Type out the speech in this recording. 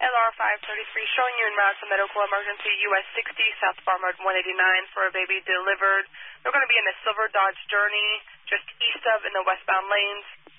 LR533 showing you en route to medical emergency US 60 southbound road 189 for a baby delivered. They're going to be in a silver Dodge Journey just east of in the westbound lanes.